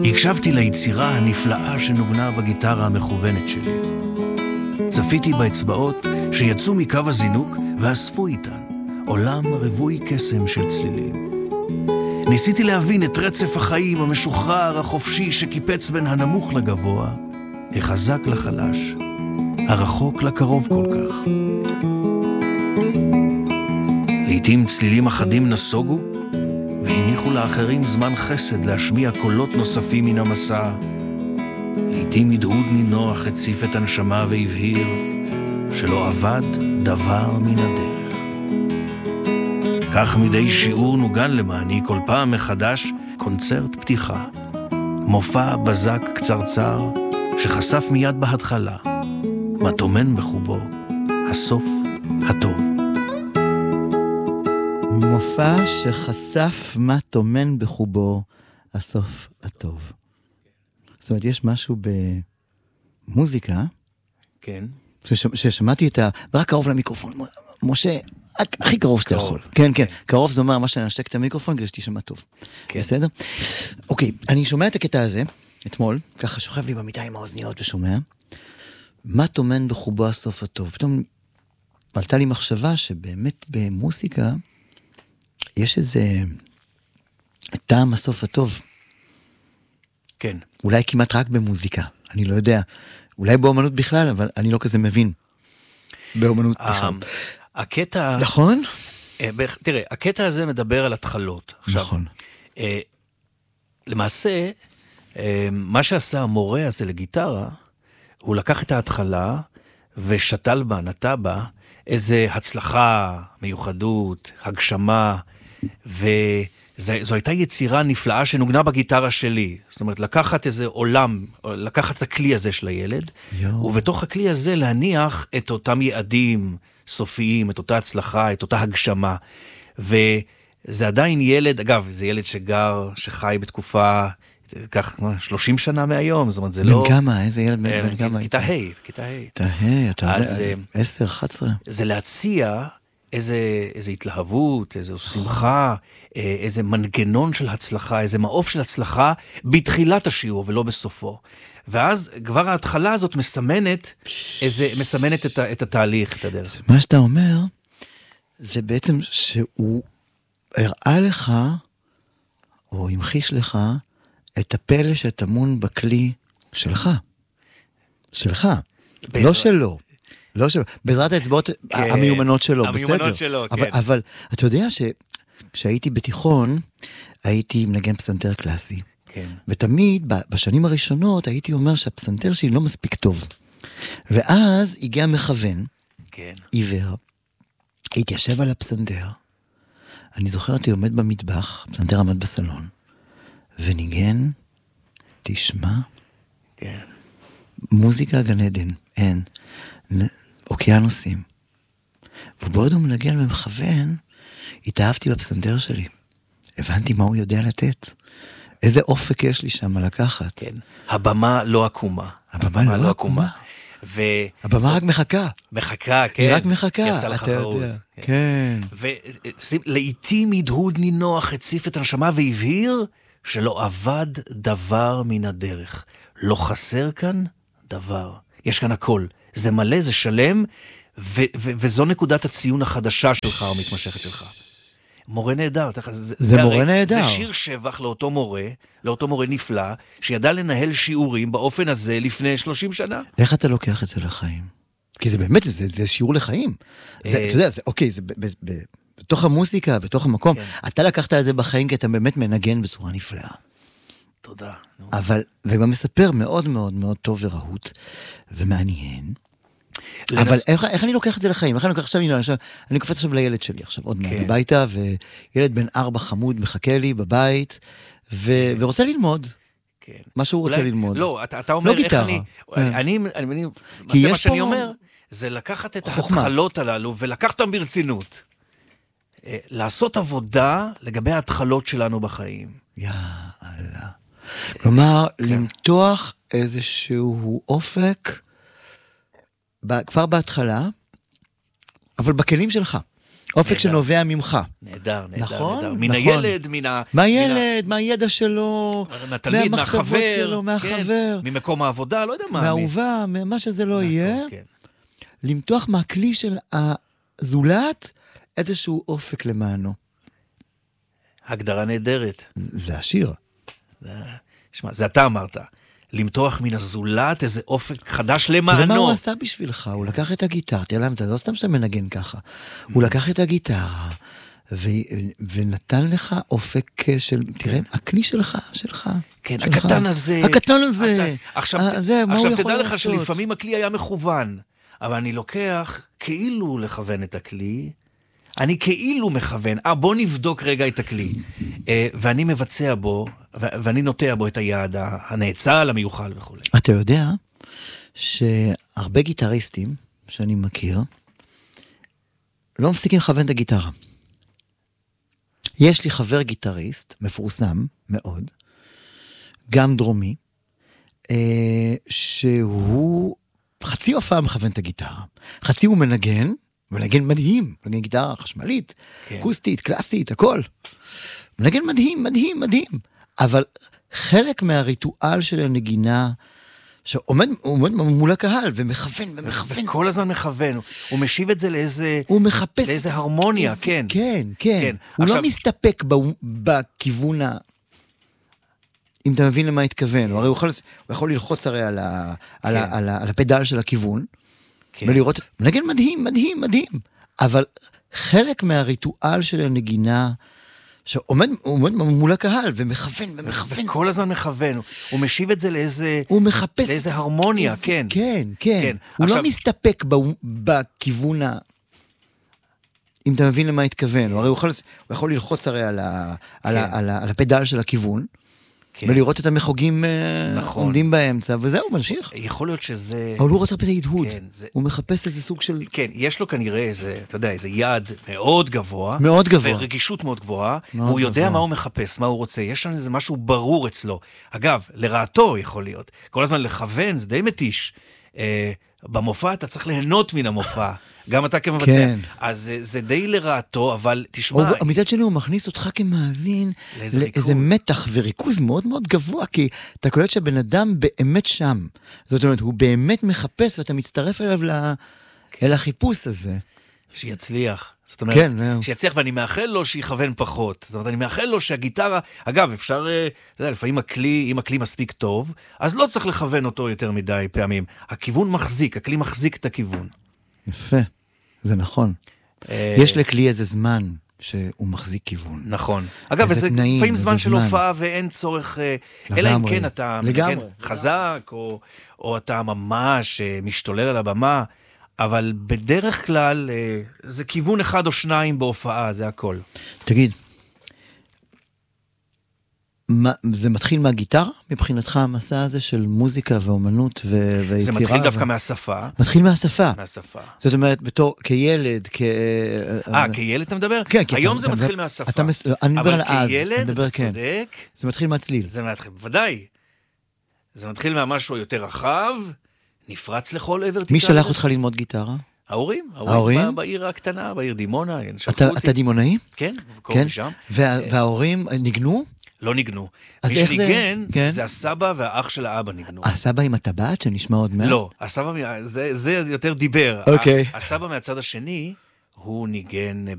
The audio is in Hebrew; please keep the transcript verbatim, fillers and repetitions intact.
הקשבתי ליצירה הנפלאה שנוגנה בגיטרה המכוונת שלי. צפיתי באצבעות שיצאו מקו הזינוק ואספו איתן עולם רווי קסם של צלילים. ניסיתי להבין את רצף החיים המשוחרר החופשי שקיפץ בין הנמוך לגבוה, החזק לחלש, הרחוק לקרוב כל כך. לעתים צלילים אחדים נסוגו, והניחו לאחרים זמן חסד להשמיע קולות נוספים מן המסע. לעתים הדהוד נינוח הציף את הנשמה והבהיר שלא עבד דבר מן הדרך. כך מדי שיעור נוגן למעני כל פעם מחדש קונצרט פתיחה, מופע בזק קצרצר שחשף מיד בהתחלה מה טומן בחובו הסוף הטוב. מופע שחשף מה טומן בחובו הסוף הטוב. זאת אומרת, יש משהו במוזיקה, כן. שש, ששמעתי את ה... רק קרוב למיקרופון, משה, הכי קרוב שאתה יכול. כן, כן, קרוב זה אומר מה שאני אשתק את המיקרופון כדי שתשמע טוב. כן. בסדר? אוקיי, אני שומע את הקטע הזה, אתמול, ככה שוכב לי במיטה עם האוזניות ושומע, מה טומן בחובו הסוף הטוב. פתאום עלתה לי מחשבה שבאמת במוזיקה, יש איזה טעם הסוף הטוב. כן. אולי כמעט רק במוזיקה, אני לא יודע. אולי באומנות בכלל, אבל אני לא כזה מבין. באומנות בכלל. הקטע... נכון? תראה, הקטע הזה מדבר על התחלות. נכון. למעשה, מה שעשה המורה הזה לגיטרה, הוא לקח את ההתחלה ושתל בה, נטע בה, איזה הצלחה, מיוחדות, הגשמה, וזו הייתה יצירה נפלאה שנוגנה בגיטרה שלי. זאת אומרת, לקחת איזה עולם, לקחת את הכלי הזה של הילד, יו. ובתוך הכלי הזה להניח את אותם יעדים סופיים, את אותה הצלחה, את אותה הגשמה. וזה עדיין ילד, אגב, זה ילד שגר, שחי בתקופה... כך שלושים שנה מהיום, זאת אומרת, זה לא... בן כמה, איזה ילד בן כמה? כיתה ה', כיתה ה'. כיתה ה', אתה יודע, עשר, אחת עשרה. זה להציע איזה התלהבות, איזו שמחה, איזה מנגנון של הצלחה, איזה מעוף של הצלחה, בתחילת השיעור ולא בסופו. ואז כבר ההתחלה הזאת מסמנת, מסמנת את התהליך, את הדרך. מה שאתה אומר, זה בעצם שהוא הראה לך, או המחיש לך, את הפלא שטמון בכלי שלך. שלך. לא שלו. לא שלו. בעזרת האצבעות המיומנות שלו, בסדר. המיומנות שלו, כן. אבל אתה יודע שכשהייתי בתיכון, הייתי מנגן פסנתר קלאסי. כן. ותמיד, בשנים הראשונות, הייתי אומר שהפסנתר שלי לא מספיק טוב. ואז הגיע מכוון, כן. עיוור, התיישב על הפסנתר. אני זוכרתי עומד במטבח, הפסנתר עמד בסלון, וניגן, תשמע, כן. מוזיקה גן עדן, אין, אוקיינוסים. ובעוד הוא מנגן ומכוון, התאהבתי בפסנתר שלי. הבנתי מה הוא יודע לתת. איזה אופק יש לי שם לקחת. כן. הבמה לא עקומה. הבמה, הבמה לא עקומה. ו... הבמה רק מחכה. מחכה, כן. היא רק מחכה. יצא לך חרוז. כן. ולעיתים הדהוד נינוח הציף את הנשמה והבהיר שלא עבד דבר מן הדרך. לא חסר כאן דבר. יש כאן הכל. זה מלא, זה שלם, ו- ו- וזו נקודת הציון החדשה שלך או מתמשכת שלך. מורה נהדר. זה, זה מורה הרי, נהדר. זה שיר שבח לאותו מורה, לאותו מורה נפלא, שידע לנהל שיעורים באופן הזה לפני שלושים שנה. איך אתה לוקח את זה לחיים? כי זה באמת, זה, זה שיעור לחיים. זה, אתה יודע, זה, אוקיי, זה ב, ב, ב, בתוך המוסיקה, בתוך המקום. כן. אתה לקחת את זה בחיים כי אתה באמת מנגן בצורה נפלאה. תודה. אבל, וגם מספר מאוד מאוד מאוד טוב ורהוט, ומעניין. לנס... אבל איך, איך אני לוקח את זה לחיים? איך אני לוקח עכשיו, אני, עכשיו, אני קופץ עכשיו לילד שלי עכשיו, עוד מעט הביתה, וילד בן ארבע חמוד מחכה לי בבית, ו, כן. ורוצה ללמוד. כן. מה שהוא רוצה אולי, ללמוד. לא, אתה, אתה אומר לא איך אני... אני, אני, אני, אני מה, מה שאני אומר, זה לקחת את ההתחלות הללו, ולקחת אותם ברצינות. לעשות עבודה לגבי ההתחלות שלנו בחיים. יאללה. כלומר, למתוח איזשהו אופק, כבר בהתחלה, אבל בכלים שלך. אופק שנובע ממך. נהדר, נהדר, נכון, נהדר. מן נכון. הילד, מן ה... מהילד, מהידע שלו, מהתלמיד, מהמחשבות מהחבר, שלו, מהחבר, כן, ממקום העבודה, לא יודע מה. מהאהובה, מה שזה לא יהיה, כן. למתוח מהכלי של הזולת איזשהו אופק למענו. הגדרה נהדרת. זה השיר. שמע, זה אתה אמרת. למתוח מן הזולת איזה אופק חדש למענו. ומה הוא עשה בשבילך? הוא לקח את הגיטרה, תראה למה, אתה לא סתם שאתה מנגן ככה. הוא לקח את הגיטרה, ו- ונתן לך אופק של, תראה, הכלי שלך, שלך. כן, שלך. הקטן הזה. הקטן הזה. אתה, עכשיו, ה- זה, מה הוא עכשיו יכול תדע לך לעשות? שלפעמים הכלי היה מכוון, אבל אני לוקח כאילו לכוון את הכלי, אני כאילו מכוון, אה, בוא נבדוק רגע את הכלי, אה, ואני מבצע בו, ו- ואני נוטע בו את היעד הנאצל, המיוחל וכו'. אתה יודע שהרבה גיטריסטים שאני מכיר, לא מפסיקים לכוון את הגיטרה. יש לי חבר גיטריסט, מפורסם מאוד, גם דרומי, אה, שהוא חצי הופעה מכוון את הגיטרה. חצי הוא מנגן, מנגן מדהים, מנגן גיטרה חשמלית, כן. אקוסטית, קלאסית, הכל. מנגן מדהים, מדהים, מדהים. אבל חלק מהריטואל של הנגינה, שעומד עומד מול הקהל ומכוון ומכוון. וכל הזמן מכוון, הוא, הוא משיב את זה לאיזה, הוא מחפש... לאיזה הרמוניה, איזה, כן. כן, כן. כן. הוא עכשיו, לא מסתפק ב, בכיוון ה... אם אתה מבין למה התכוון, הרי הוא יכול, הוא יכול ללחוץ הרי על, ה, על, כן. ה, על, ה, על הפדל של הכיוון, כן. ולראות, מנגן מדהים, מדהים, מדהים. אבל חלק מהריטואל של הנגינה, שעומד עומד מול הקהל ומכוון ומכוון. וכל הזמן מכוון, הוא, הוא משיב את זה לאיזה, הוא מחפש... לאיזה הרמוניה, איזה, כן. כן, כן. כן. הוא עכשיו, לא מסתפק ב, בכיוון ה... אם אתה מבין למה התכוון, הרי הוא יכול, הוא יכול ללחוץ הרי על, ה, על, כן. ה, על, ה, על הפדל של הכיוון, כן. ולראות את המחוגים נכון. עומדים באמצע, וזהו, ממשיך. יכול להיות שזה... אבל הוא רוצה בזה הדהוד. כן, זה... הוא מחפש איזה סוג של... כן, יש לו כנראה איזה, אתה יודע, איזה יעד מאוד גבוה. מאוד גבוה. ורגישות מאוד גבוהה. מאוד והוא יודע גבוה. מה הוא מחפש, מה הוא רוצה. יש שם איזה משהו ברור אצלו. אגב, לרעתו יכול להיות. כל הזמן לכוון, זה די מתיש. אה, במופע אתה צריך ליהנות מן המופע. גם אתה כמבצע. כן. אז זה, זה די לרעתו, אבל תשמע... או, מצד שני הוא מכניס אותך כמאזין לאיזה לאיזה ריכוז. מתח וריכוז מאוד מאוד גבוה, כי אתה קולט שהבן אדם באמת שם. זאת אומרת, הוא באמת מחפש ואתה מצטרף אליו ל... אל החיפוש הזה. שיצליח. זאת אומרת, כן, שיצליח, ואני מאחל לו שיכוון פחות. זאת אומרת, אני מאחל לו שהגיטרה, אגב, אפשר, אתה יודע, לפעמים הכלי, אם הכלי מספיק טוב, אז לא צריך לכוון אותו יותר מדי פעמים. הכיוון מחזיק, הכלי מחזיק את הכיוון. יפה, זה נכון. יש לכלי איזה זמן שהוא מחזיק כיוון. נכון. אגב, וזה לפעמים זמן של הופעה ואין צורך, אלא אם כן אתה מנגן חזק, או אתה ממש משתולל על הבמה, אבל בדרך כלל זה כיוון אחד או שניים בהופעה, זה הכל. תגיד, מה, זה מתחיל מהגיטרה? מבחינתך המסע הזה של מוזיקה ואומנות ו- ויצירה? זה מתחיל דווקא ו... מהשפה. מתחיל מהשפה. מהשפה. זאת אומרת, בתור, כילד, כ... אה, כילד אתה מדבר? כן, כי היום אתה, זה אתה מתחיל מדבר, מהשפה. אתה מס... אני מדבר על אז. אבל כילד, מדבר, אתה כן. צודק. זה מתחיל מהצליל. זה מתחיל, בוודאי. זה מתחיל מהמשהו יותר רחב, נפרץ לכל עבר. מי שלח אותך ללמוד גיטרה? ההורים. ההורים? ההורים בעיר הקטנה, בעיר דימונה. אתה, אתה דימונאי? כן, כן? משם. וה, וההורים ניגנו? לא ניגנו. אז מי איך זה? שניגן, כן. זה הסבא והאח של האבא ניגנו. הסבא עם הטבעת שנשמע עוד מעט? לא, הסבא, זה, זה יותר דיבר. אוקיי. הסבא מהצד השני, הוא ניגן